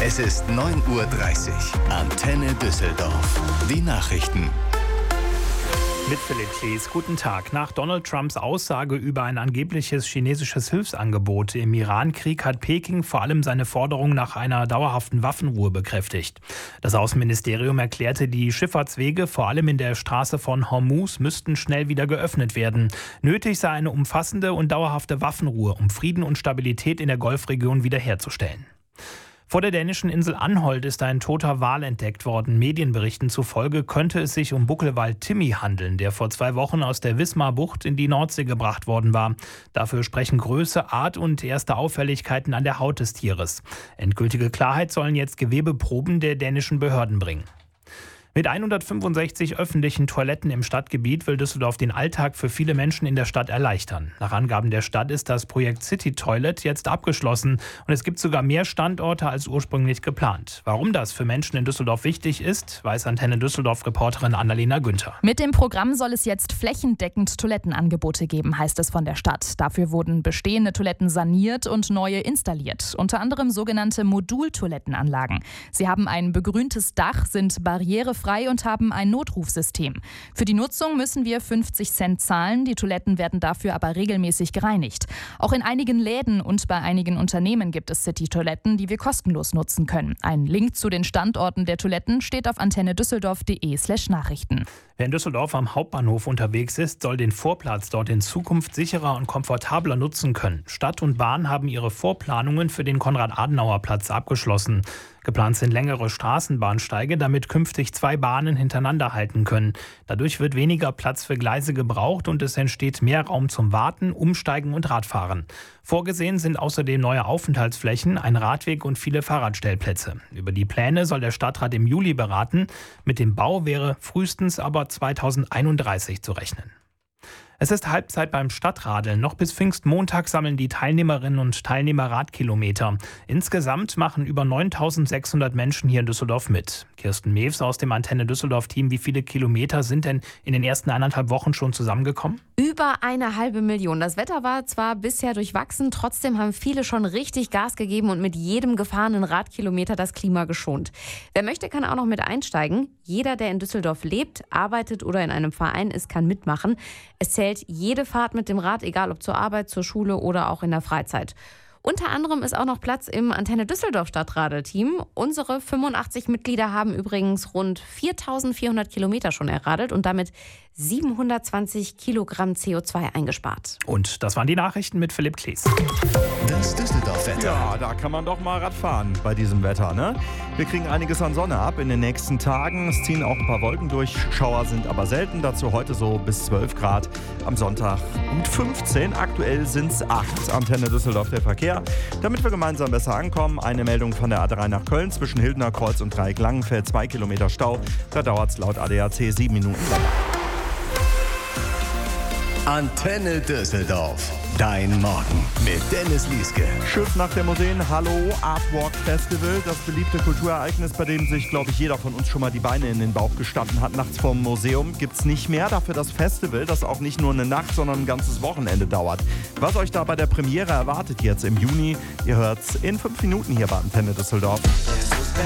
Es ist 9:30 Uhr. Antenne Düsseldorf. Die Nachrichten. Mit Philipp Klees, guten Tag. Nach Donald Trumps Aussage über ein angebliches chinesisches Hilfsangebot im Iran-Krieg hat Peking vor allem seine Forderung nach einer dauerhaften Waffenruhe bekräftigt. Das Außenministerium erklärte, die Schifffahrtswege, vor allem in der Straße von Hormuz, müssten schnell wieder geöffnet werden. Nötig sei eine umfassende und dauerhafte Waffenruhe, um Frieden und Stabilität in der Golfregion wiederherzustellen. Vor der dänischen Insel Anholt ist ein toter Wal entdeckt worden. Medienberichten zufolge könnte es sich um Buckelwal Timmy handeln, der vor 2 Wochen aus der Wismar-Bucht in die Nordsee gebracht worden war. Dafür sprechen Größe, Art und erste Auffälligkeiten an der Haut des Tieres. Endgültige Klarheit sollen jetzt Gewebeproben der dänischen Behörden bringen. Mit 165 öffentlichen Toiletten im Stadtgebiet will Düsseldorf den Alltag für viele Menschen in der Stadt erleichtern. Nach Angaben der Stadt ist das Projekt City Toilet jetzt abgeschlossen und es gibt sogar mehr Standorte als ursprünglich geplant. Warum das für Menschen in Düsseldorf wichtig ist, weiß Antenne Düsseldorf-Reporterin Annalena Günther. Mit dem Programm soll es jetzt flächendeckend Toilettenangebote geben, heißt es von der Stadt. Dafür wurden bestehende Toiletten saniert und neue installiert. Unter anderem sogenannte Modultoilettenanlagen. Sie haben ein begrüntes Dach, sind barrierefrei und haben ein Notrufsystem. Für die Nutzung müssen wir 50 Cent zahlen, die Toiletten werden dafür aber regelmäßig gereinigt. Auch in einigen Läden und bei einigen Unternehmen gibt es City-Toiletten, die wir kostenlos nutzen können. Ein Link zu den Standorten der Toiletten steht auf antennedüsseldorf.de/Nachrichten. Wer in Düsseldorf am Hauptbahnhof unterwegs ist, soll den Vorplatz dort in Zukunft sicherer und komfortabler nutzen können. Stadt und Bahn haben ihre Vorplanungen für den Konrad-Adenauer-Platz abgeschlossen. Geplant sind längere Straßenbahnsteige, damit künftig 2 Bahnen hintereinander halten können. Dadurch wird weniger Platz für Gleise gebraucht und es entsteht mehr Raum zum Warten, Umsteigen und Radfahren. Vorgesehen sind außerdem neue Aufenthaltsflächen, ein Radweg und viele Fahrradstellplätze. Über die Pläne soll der Stadtrat im Juli beraten. Mit dem Bau wäre frühestens aber 2031 zu rechnen. Es ist Halbzeit beim Stadtradeln. Noch bis Pfingstmontag sammeln die Teilnehmerinnen und Teilnehmer Radkilometer. Insgesamt machen über 9.600 Menschen hier in Düsseldorf mit. Kirsten Mews aus dem Antenne Düsseldorf-Team. Wie viele Kilometer sind denn in den ersten 1,5 Wochen schon zusammengekommen? Über 500.000. Das Wetter war zwar bisher durchwachsen, trotzdem haben viele schon richtig Gas gegeben und mit jedem gefahrenen Radkilometer das Klima geschont. Wer möchte, kann auch noch mit einsteigen. Jeder, der in Düsseldorf lebt, arbeitet oder in einem Verein ist, kann mitmachen. Es zählt jede Fahrt mit dem Rad, egal ob zur Arbeit, zur Schule oder auch in der Freizeit. Unter anderem ist auch noch Platz im Antenne Düsseldorf Stadtradelteam. Unsere 85 Mitglieder haben übrigens rund 4.400 Kilometer schon erradelt und damit 720 Kilogramm CO2 eingespart. Und das waren die Nachrichten mit Philipp Klees. Das Düsseldorf-Wetter. Ja, da kann man doch mal Rad fahren bei diesem Wetter, ne? Wir kriegen einiges an Sonne ab in den nächsten Tagen. Es ziehen auch ein paar Wolken durch. Schauer sind aber selten. Dazu heute so bis 12 Grad. Am Sonntag gut 15. Aktuell sind es 8. Antenne Düsseldorf, der Verkehr. Damit wir gemeinsam besser ankommen, eine Meldung von der A3 nach Köln zwischen Hildener Kreuz und Dreieck-Langenfeld. 2 Kilometer Stau. Da dauert es laut ADAC 7 Minuten länger. Antenne Düsseldorf. Dein Morgen mit Dennis Lieske. Schiff nach der Museen, Hallo Artwalk Festival. Das beliebte Kulturereignis, bei dem sich, glaube ich, jeder von uns schon mal die Beine in den Bauch gestanden hat. Nachts vorm Museum gibt's nicht mehr. Dafür das Festival, das auch nicht nur eine Nacht, sondern ein ganzes Wochenende dauert. Was euch da bei der Premiere erwartet jetzt im Juni, ihr hört's in 5 Minuten hier bei Antenne Düsseldorf.